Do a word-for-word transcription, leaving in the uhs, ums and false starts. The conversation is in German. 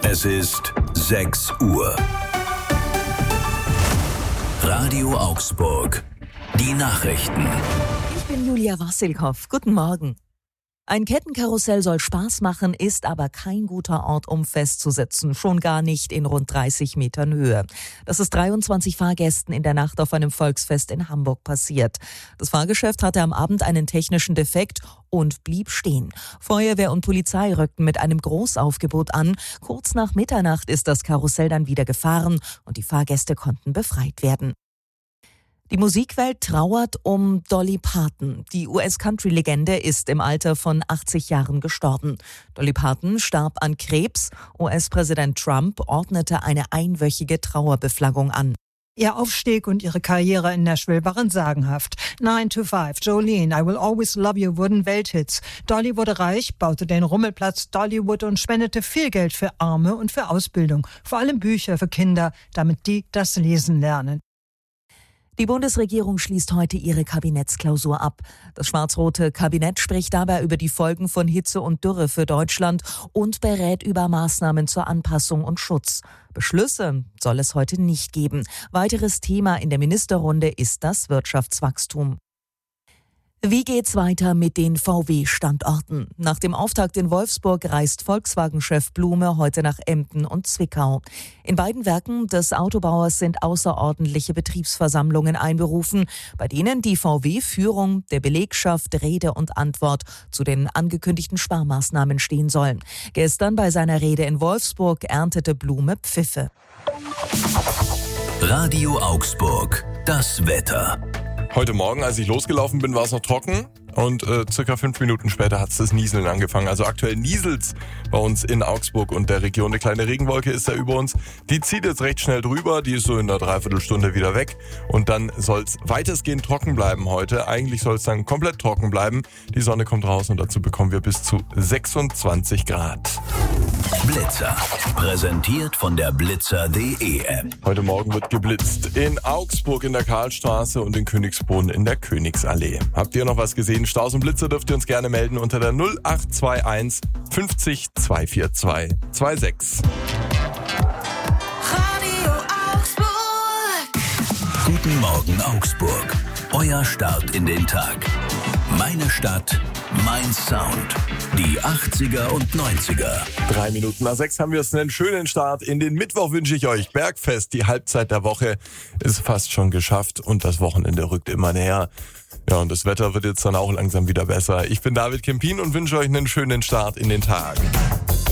Es ist sechs Uhr. Radio Augsburg. Die Nachrichten. Ich bin Julia Wassilkow. Guten Morgen. Ein Kettenkarussell soll Spaß machen, ist aber kein guter Ort, um festzusitzen, schon gar nicht in rund dreißig Metern Höhe. Das ist dreiundzwanzig Fahrgästen in der Nacht auf einem Volksfest in Hamburg passiert. Das Fahrgeschäft hatte am Abend einen technischen Defekt und blieb stehen. Feuerwehr und Polizei rückten mit einem Großaufgebot an. Kurz nach Mitternacht ist das Karussell dann wieder gefahren und die Fahrgäste konnten befreit werden. Die Musikwelt trauert um Dolly Parton. Die U S-Country-Legende ist im Alter von achtzig Jahren gestorben. Dolly Parton starb an Krebs. U S-Präsident Trump ordnete eine einwöchige Trauerbeflaggung an. Ihr Aufstieg und ihre Karriere in Nashville waren sagenhaft. nine to five, Jolene, I Will Always Love You wurden Welthits. Dolly wurde reich, baute den Rummelplatz Dollywood und spendete viel Geld für Arme und für Ausbildung. Vor allem Bücher für Kinder, damit die das Lesen lernen. Die Bundesregierung schließt heute ihre Kabinettsklausur ab. Das schwarz-rote Kabinett spricht dabei über die Folgen von Hitze und Dürre für Deutschland und berät über Maßnahmen zur Anpassung und Schutz. Beschlüsse soll es heute nicht geben. Weiteres Thema in der Ministerrunde ist das Wirtschaftswachstum. Wie geht's weiter mit den V W-Standorten? Nach dem Auftakt in Wolfsburg reist Volkswagen-Chef Blume heute nach Emden und Zwickau. In beiden Werken des Autobauers sind außerordentliche Betriebsversammlungen einberufen, bei denen die V W-Führung der Belegschaft Rede und Antwort zu den angekündigten Sparmaßnahmen stehen sollen. Gestern bei seiner Rede in Wolfsburg erntete Blume Pfiffe. Radio Augsburg. Das Wetter. Heute Morgen, als ich losgelaufen bin, war es noch trocken und äh, circa fünf Minuten später hat es das Nieseln angefangen. Also aktuell nieselt's bei uns in Augsburg und der Region. Eine kleine Regenwolke ist da über uns. Die zieht jetzt recht schnell drüber, die ist so in einer Dreiviertelstunde wieder weg. Und dann soll es weitestgehend trocken bleiben heute. Eigentlich soll es dann komplett trocken bleiben. Die Sonne kommt raus und dazu bekommen wir bis zu sechsundzwanzig Grad. Blitzer. Präsentiert von der Blitzer punkt de App. Heute Morgen wird geblitzt. In Augsburg in der Karlstraße und in Königsbrunn in der Königsallee. Habt ihr noch was gesehen? Staus und Blitzer dürft ihr uns gerne melden unter der null acht zwei eins fünfzig zweihundertvierundzwanzig sechsundzwanzig. Radio Augsburg. Guten Morgen Augsburg. Euer Start in den Tag. Meine Stadt, mein Sound. Die achtziger und neunziger. Drei Minuten nach sechs haben wir es einen schönen Start. In den Mittwoch wünsche ich euch Bergfest. Die Halbzeit der Woche ist fast schon geschafft und das Wochenende rückt immer näher. Ja, und das Wetter wird jetzt dann auch langsam wieder besser. Ich bin David Kempin und wünsche euch einen schönen Start in den Tag.